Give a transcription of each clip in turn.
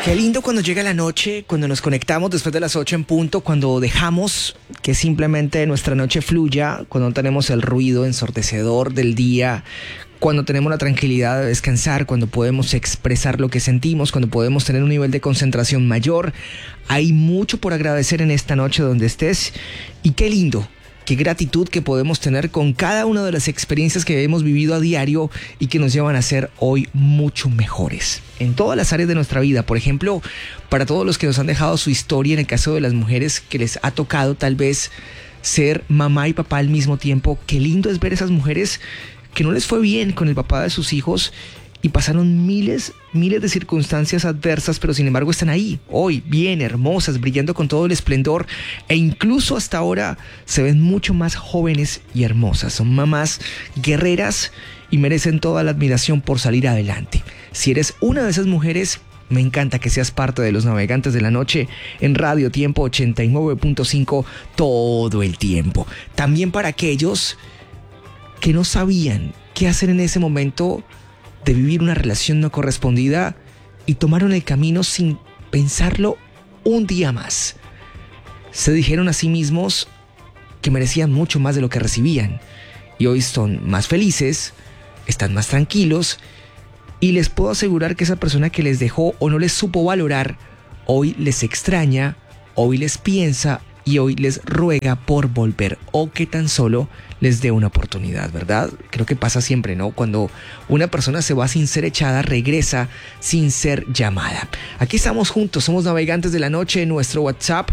Qué lindo cuando llega la noche, cuando nos conectamos después de las 8 en punto, cuando dejamos que simplemente nuestra noche fluya, cuando no tenemos el ruido ensordecedor del día, cuando tenemos la tranquilidad de descansar, cuando podemos expresar lo que sentimos, cuando podemos tener un nivel de concentración mayor. Hay mucho por agradecer en esta noche donde estés, y qué lindo. Qué gratitud que podemos tener con cada una de las experiencias que hemos vivido a diario y que nos llevan a ser hoy mucho mejores en todas las áreas de nuestra vida. Por ejemplo, para todos los que nos han dejado su historia, en el caso de las mujeres que les ha tocado tal vez ser mamá y papá al mismo tiempo, qué lindo es ver esas mujeres que no les fue bien con el papá de sus hijos y pasaron miles de circunstancias adversas, pero sin embargo están ahí, hoy, bien, hermosas, brillando con todo el esplendor, e incluso hasta ahora se ven mucho más jóvenes y hermosas. Son mamás guerreras y merecen toda la admiración por salir adelante. Si eres una de esas mujeres, me encanta que seas parte de los Navegantes de la Noche en Radio Tiempo 89.5 todo el tiempo. También para aquellos que no sabían qué hacer en ese momento de vivir una relación no correspondida y tomaron el camino sin pensarlo un día más. Se dijeron a sí mismos que merecían mucho más de lo que recibían y hoy son más felices, están más tranquilos, y les puedo asegurar que esa persona que les dejó o no les supo valorar, hoy les extraña, hoy les piensa y hoy les ruega por volver, o que tan solo les dé una oportunidad, ¿verdad? Creo que pasa siempre, ¿no? Cuando una persona se va sin ser echada, regresa sin ser llamada. Aquí estamos juntos, somos Navegantes de la Noche, en nuestro WhatsApp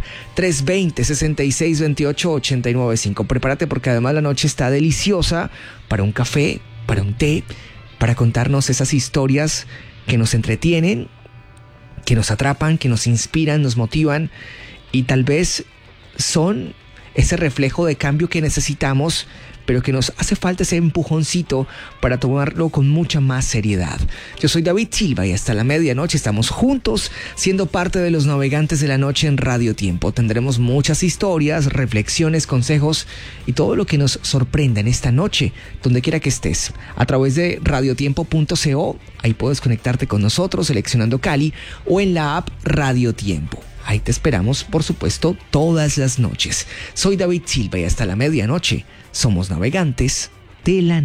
320-6628-895. Prepárate porque además la noche está deliciosa para un café, para un té, para contarnos esas historias que nos entretienen, que nos atrapan, que nos inspiran, nos motivan y tal vez son ese reflejo de cambio que necesitamos, pero que nos hace falta ese empujoncito para tomarlo con mucha más seriedad. Yo soy David Silva y hasta la medianoche estamos juntos siendo parte de los Navegantes de la Noche en Radio Tiempo. Tendremos muchas historias, reflexiones, consejos y todo lo que nos sorprenda en esta noche, donde quiera que estés. A través de radiotiempo.co, ahí puedes conectarte con nosotros seleccionando Cali, o en la app Radio Tiempo. Ahí te esperamos, por supuesto, todas las noches. Soy David Silva y hasta la medianoche somos Navegantes de la Noche.